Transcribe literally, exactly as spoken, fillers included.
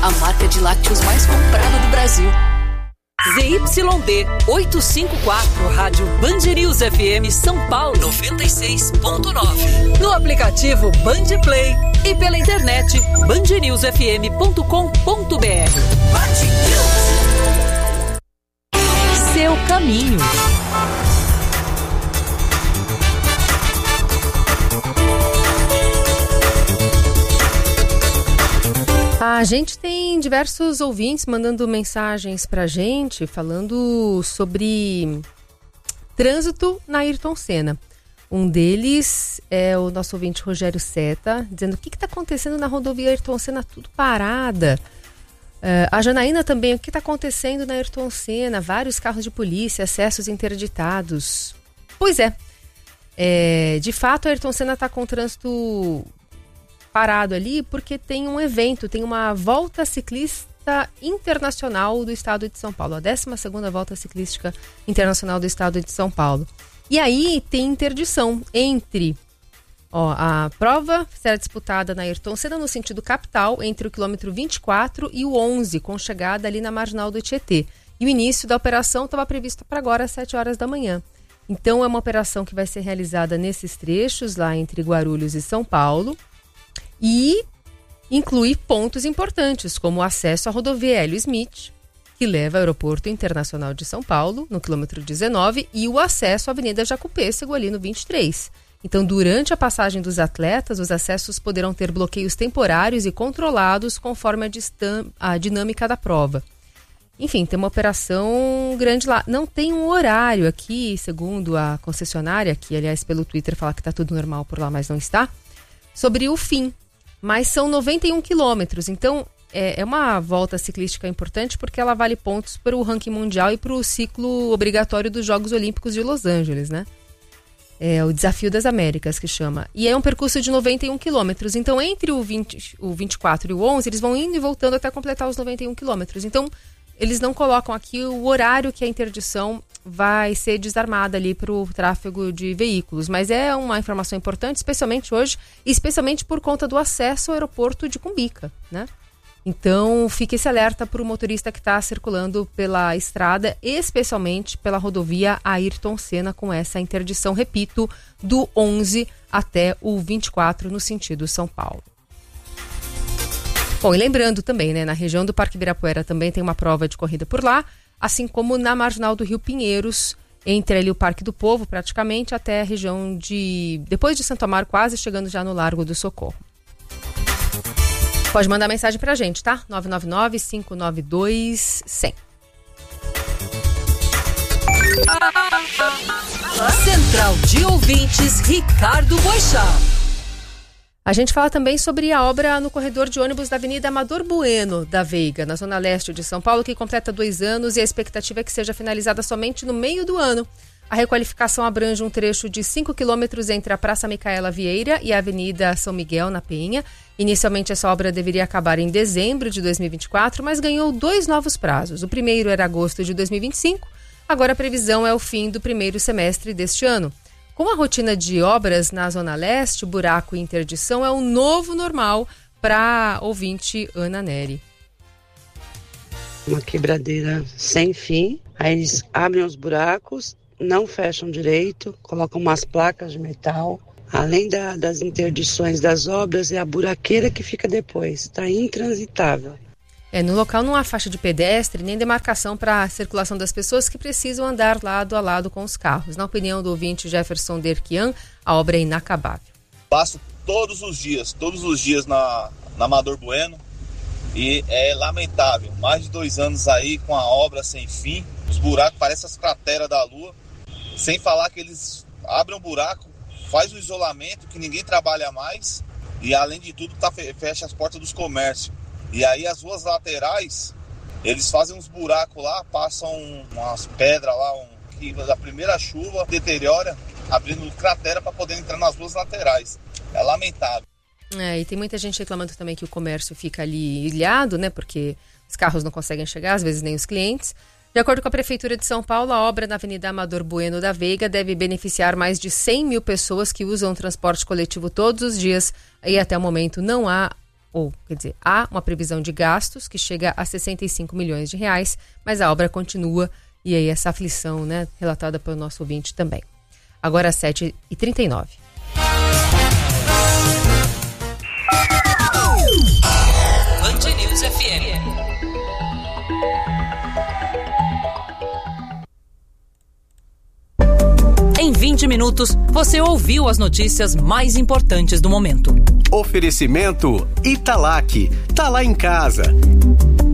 a marca de lácteos mais comprada do Brasil. Z Y D oitocentos e cinquenta e quatro, Rádio Band News F M São Paulo noventa e seis ponto nove. No aplicativo Band Play e pela internet band news f m ponto com ponto b r. Seu caminho. A gente tem diversos ouvintes mandando mensagens pra gente, falando sobre trânsito na Ayrton Senna. Um deles é o nosso ouvinte Rogério Seta, dizendo o que está acontecendo na rodovia Ayrton Senna, tudo parada. Uh, a Janaína também, o que está acontecendo na Ayrton Senna? Vários carros de polícia, acessos interditados. Pois é, é de fato a Ayrton Senna está com o trânsito parado ali porque tem um evento, tem uma volta ciclista internacional do estado de São Paulo, a décima segunda volta ciclística internacional do estado de São Paulo. E aí tem interdição entre, ó, a prova será disputada na Ayrton Senna no sentido capital, entre o quilômetro vinte e quatro e o onze, com chegada ali na marginal do Tietê. E o início da operação estava previsto para agora às sete horas da manhã. Então é uma operação que vai ser realizada nesses trechos, lá entre Guarulhos e São Paulo, e inclui pontos importantes, como o acesso à rodovia Hélio Smith, que leva ao Aeroporto Internacional de São Paulo, no quilômetro dezenove, e o acesso à Avenida Jacopêssego, ali no vinte e três. Então, durante a passagem dos atletas, os acessos poderão ter bloqueios temporários e controlados conforme a, distam- a dinâmica da prova. Enfim, tem uma operação grande lá. Não tem um horário aqui, segundo a concessionária, que, aliás, pelo Twitter fala que está tudo normal por lá, mas não está, sobre o fim. Mas são noventa e um quilômetros, então é, é uma volta ciclística importante porque ela vale pontos para o ranking mundial e para o ciclo obrigatório dos Jogos Olímpicos de Los Angeles, né? É o Desafio das Américas que chama. E é um percurso de noventa e um quilômetros, então entre o, vinte, o vinte e quatro e o onze, eles vão indo e voltando até completar os noventa e um quilômetros. Então, eles não colocam aqui o horário que a interdição vai ser desarmada ali para o tráfego de veículos, mas é uma informação importante, especialmente hoje, especialmente por conta do acesso ao aeroporto de Cumbica, né? Então, fique esse alerta para o motorista que está circulando pela estrada, especialmente pela rodovia Ayrton Senna, com essa interdição, repito, do onze até o vinte e quatro no sentido São Paulo. Bom, e lembrando também, né, na região do Parque Ibirapuera também tem uma prova de corrida por lá, assim como na marginal do Rio Pinheiros, entre ali o Parque do Povo, praticamente, até a região de... depois de Santo Amaro, quase chegando já no Largo do Socorro. Pode mandar mensagem pra gente, tá? nove nove nove, cinco nove dois, zero zero. Central de Ouvintes, Ricardo Boixá. A gente fala também sobre a obra no corredor de ônibus da Avenida Amador Bueno da Veiga, na zona leste de São Paulo, que completa dois anos e a expectativa é que seja finalizada somente no meio do ano. A requalificação abrange um trecho de cinco quilômetros entre a Praça Micaela Vieira e a Avenida São Miguel, na Penha. Inicialmente, essa obra deveria acabar em dezembro de dois mil e vinte e quatro, mas ganhou dois novos prazos. O primeiro era agosto de dois mil e vinte e cinco, agora a previsão é o fim do primeiro semestre deste ano. Com a rotina de obras na Zona Leste, buraco e interdição é um novo normal para a ouvinte Ana Neri. Uma quebradeira sem fim, aí eles abrem os buracos, não fecham direito, colocam umas placas de metal. Além da, das interdições das obras, é a buraqueira que fica depois, está intransitável. É, no local não há faixa de pedestre nem demarcação para a circulação das pessoas que precisam andar lado a lado com os carros. Na opinião do ouvinte Jefferson Derquian, a obra é inacabável. Passo todos os dias, todos os dias na, na Amador Bueno e é lamentável. Mais de dois anos aí com a obra sem fim, os buracos parecem as crateras da lua, sem falar que eles abrem um buraco, faz o isolamento que ninguém trabalha mais e além de tudo tá, fecha as portas dos comércios. E aí as ruas laterais, eles fazem uns buracos lá, passam umas pedras lá, um, que da primeira chuva deteriora, abrindo cratera para poder entrar nas ruas laterais. É lamentável. É, e tem muita gente reclamando também que o comércio fica ali ilhado, né? Porque os carros não conseguem chegar, às vezes nem os clientes. De acordo com a Prefeitura de São Paulo, a obra na Avenida Amador Bueno da Veiga deve beneficiar mais de cem mil pessoas que usam transporte coletivo todos os dias e até o momento não há ou, quer dizer, há uma previsão de gastos que chega a sessenta e cinco milhões de reais, mas a obra continua e aí essa aflição, né, relatada pelo nosso ouvinte também. Agora às sete e trinta e nove. Band News F M. Em vinte minutos, você ouviu as notícias mais importantes do momento. Oferecimento Italac. Tá lá em casa.